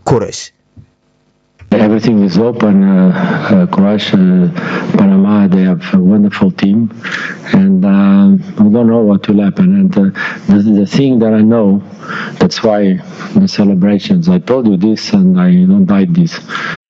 Croatia. Everything is open. Croatia, Panama, they have a wonderful team, and we don't know what will happen. And the thing that I know, that's why the celebrations. I told you this, and I don't hide this.